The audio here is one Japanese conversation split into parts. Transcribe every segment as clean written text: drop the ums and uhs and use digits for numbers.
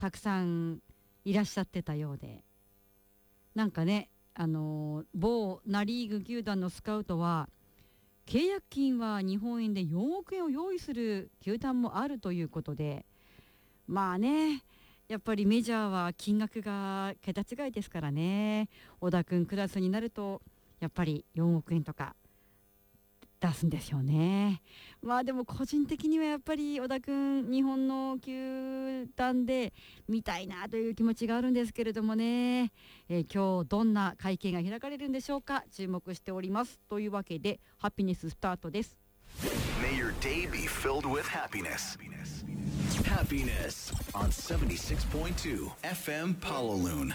たくさんいらっしゃってたようで、なんかね、某ナリーグ球団のスカウトは契約金は日本円で4億円を用意する球団もあるということで、まあね、やっぱりメジャーは金額が桁違いですからね。小田君クラスになるとやっぱり4億円とか出すんですよね。まあでも個人的にはやっぱり小田君日本の球団で見たいなという気持ちがあるんですけれどもね、今日どんな会見が開かれるんでしょうか、注目しております。というわけでハピネススタートです。 May your day be filled with happiness. Happiness on 76.2 FM Palaloon.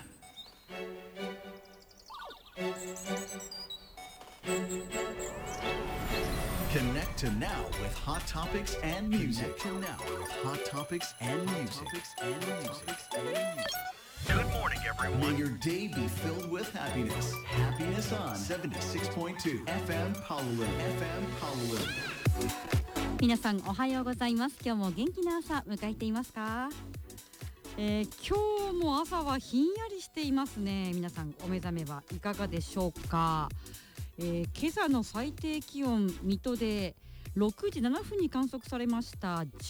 Connect to now with hot topics and music. Connect to now with hot topics and music. Good morning, everyone. May your day be filled with happiness. Happiness on 76.2 FM Palaloon. FM Palaloon. 皆さんおはようございます。今日も元気な朝迎えていますか？今日も朝はひんやりしていますね。皆さんお目覚めはいかがでしょうか？今朝の最低気温水戸で6時7分に観測されました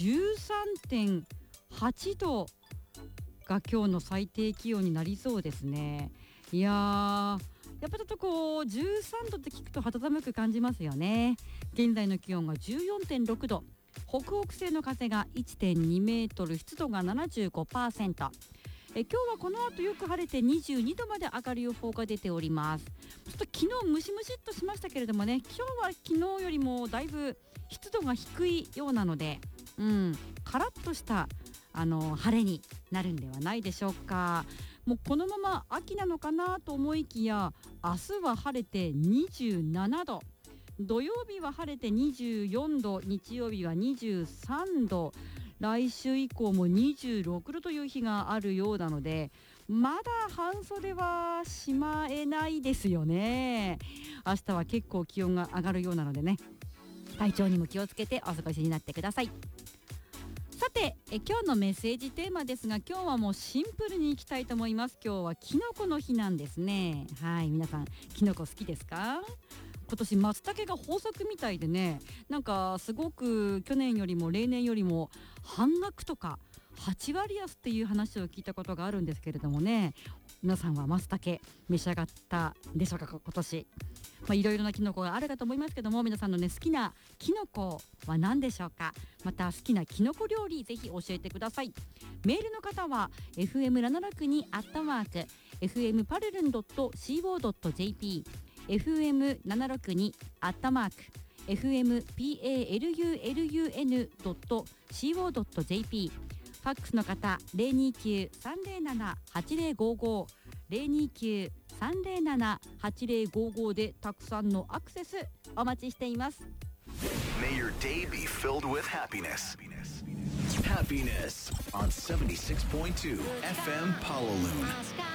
13.8 度が今日の最低気温になりそうですね。いやー、やっぱちょっとこう13度って聞くと肌寒く感じますよね。現在の気温が 14.6 度、北北西の風が 1.2 メートル、湿度が 75%。今日はこの後よく晴れて22度まで上がる予報が出ております。ちょっと昨日ムシムシっとしましたけれどもね、今日は昨日よりもだいぶ湿度が低いようなので、カラッとした晴れになるんではないでしょうか。もうこのまま秋なのかなと思いきや、明日は晴れて27度、土曜日は晴れて24度、日曜日は23度、来週以降も26度という日があるようなので、まだ半袖はしまえないですよね。明日は結構気温が上がるようなのでね、体調にも気をつけてお過ごしになってください。さて今日のメッセージテーマですが、今日はもうシンプルにいきたいと思います。今日はキノコの日なんですね。はい、皆さんキノコ好きですか？今年松茸が豊作みたいでね、なんかすごく去年よりも例年よりも半額とか8割安っていう話を聞いたことがあるんですけれどもね、皆さんは松茸召し上がったでしょうか？今年いろいろなキノコがあるかと思いますけども、皆さんのね好きなキノコは何でしょうか？また好きなキノコ料理ぜひ教えてください。メールの方は fm762@fmpalulun.co.jp fm762@fmpalulun.co.jp、 ファックスの方 029-307-8055 029-307-8055 でたくさんのアクセスお待ちしています。 May your day be filled with happiness. Happiness on 76.2 FM Palaloon.